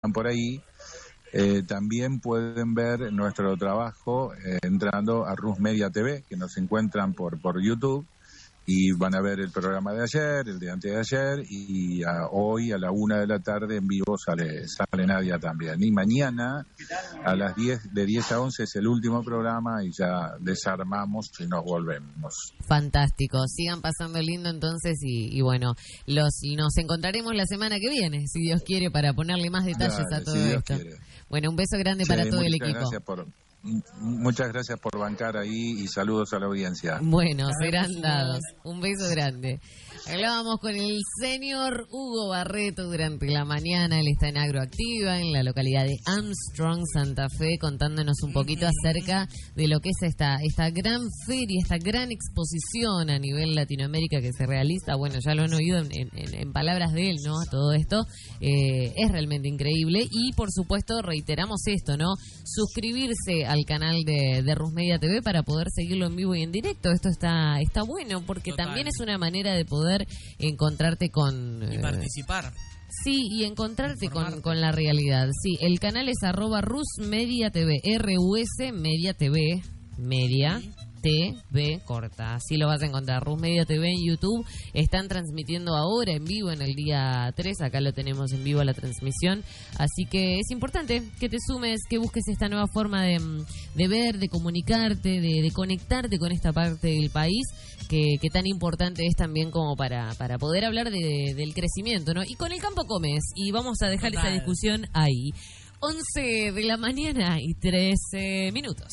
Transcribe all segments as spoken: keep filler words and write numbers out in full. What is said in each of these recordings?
por ahí, eh, también pueden ver nuestro trabajo eh, entrando a Rus Media T V, que nos encuentran por, por YouTube. Y van a ver el programa de ayer, el de antes de ayer, y a, hoy a la una de la tarde en vivo sale sale Nadia también. Y mañana a las diez, de diez a once es el último programa y ya desarmamos y nos volvemos. Fantástico, sigan pasando lindo entonces y, y bueno, los nos encontraremos la semana que viene, si Dios quiere, para ponerle más detalles Dale, a todo si esto. Quiere. Bueno, un beso grande sí, para todo el equipo. Gracias por... Muchas gracias por bancar ahí y saludos a la audiencia. Bueno, serán dados. Un beso grande. Hablábamos con el señor Hugo Barreto durante la mañana. Él está en Agroactiva, en la localidad de Armstrong, Santa Fe, contándonos un poquito acerca de lo que es esta esta gran feria, esta gran exposición a nivel Latinoamérica que se realiza. Bueno, ya lo han oído en, en, en palabras de él, ¿no? Todo esto eh, es realmente increíble. Y, por supuesto, reiteramos esto, ¿no? Suscribirse al canal de, de Rus Media T V para poder seguirlo en vivo y en directo. Esto está, está bueno porque Total. También es una manera de poder encontrarte con... Y participar. Sí, y encontrarte con, con la realidad. Sí, el canal es arroba Rus Media T V, R U S Media T V, Media ¿Sí? T V corta. Así lo vas a encontrar. Rus Media T V en YouTube. Están transmitiendo ahora en vivo en el día tres. Acá lo tenemos en vivo la transmisión. Así que es importante que te sumes, que busques esta nueva forma de, de ver, de comunicarte, de, de conectarte con esta parte del país que, que tan importante es también como para, para poder hablar de, del crecimiento, ¿no? Y con el campo comes. Y vamos a dejar Total. Esa discusión ahí. once de la mañana y trece minutos.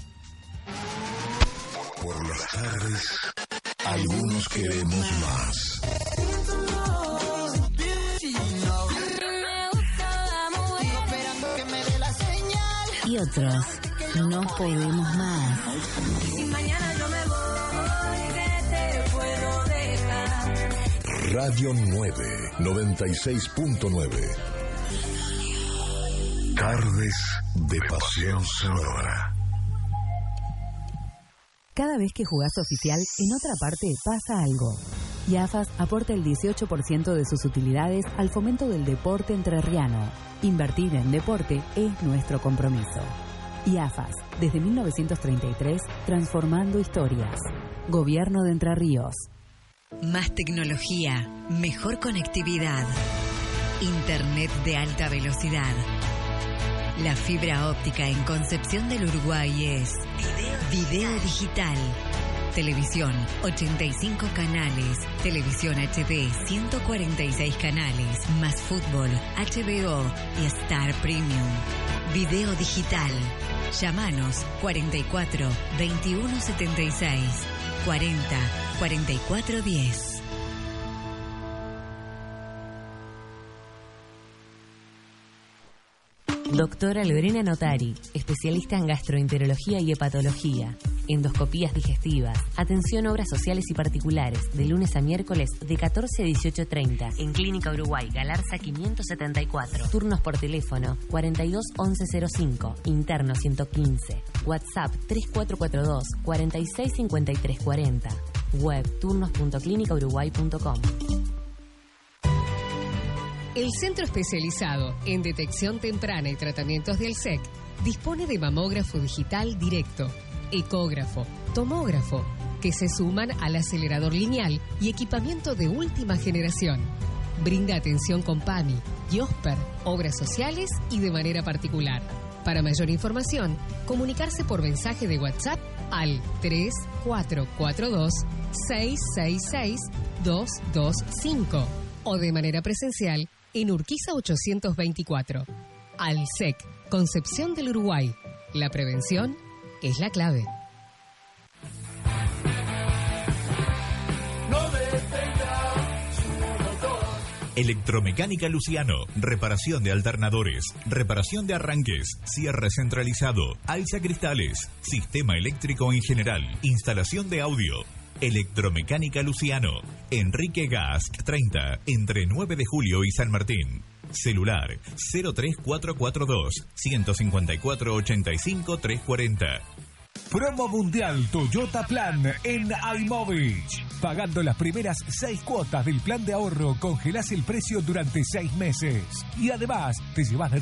Por las tardes, algunos queremos más. Y otros, no podemos más. Radio nueve, noventa y seis punto nueve. Tardes de Pasión Sonora. Cada vez que jugás oficial, en otra parte pasa algo. Y A F A S aporta el dieciocho por ciento de sus utilidades al fomento del deporte entrerriano. Invertir en deporte es nuestro compromiso. Y A F A S, desde mil novecientos treinta y tres, transformando historias. Gobierno de Entre Ríos. Más tecnología, mejor conectividad. Internet de alta velocidad. La fibra óptica en Concepción del Uruguay es Video, Video Digital. Televisión, ochenta y cinco canales. Televisión H D, ciento cuarenta y seis canales. Más fútbol, H B O y Star Premium. Video Digital. Llámanos cuarenta y cuatro, veintiuno setenta y seis, cuarenta, cuarenta y cuatro diez. Doctora Lorena Notari, especialista en gastroenterología y hepatología, endoscopías digestivas, atención a obras sociales y particulares, de lunes a miércoles de catorce a dieciocho treinta, en Clínica Uruguay, Galarza quinientos setenta y cuatro, turnos por teléfono cuarenta y dos once cero cinco, interno ciento quince, WhatsApp tres cuatro cuatro dos, cuarenta y seis cincuenta y tres cuarenta, web turnos punto clínica uruguay punto com. El Centro Especializado en Detección Temprana y Tratamientos del S E C dispone de mamógrafo digital directo, ecógrafo, tomógrafo, que se suman al acelerador lineal y equipamiento de última generación. Brinda atención con PAMI, IOSPER, obras sociales y de manera particular. Para mayor información, comunicarse por mensaje de WhatsApp al tres cuatro cuatro dos, seis seis seis, dos dos cinco o de manera presencial en Urquiza ochocientos veinticuatro. Al S E C, Concepción del Uruguay. La prevención es la clave. Electromecánica Luciano, reparación de alternadores, reparación de arranques, cierre centralizado, alza cristales, sistema eléctrico en general, instalación de audio. Electromecánica Luciano, Enrique Gask treinta, entre nueve de julio y San Martín. Celular cero tres cuatro cuatro dos, uno cinco cuatro, ocho cinco tres cuatro cero. Promo Mundial Toyota Plan en iMovich. Pagando las primeras seis cuotas del plan de ahorro, congelás el precio durante seis meses. Y además, te llevas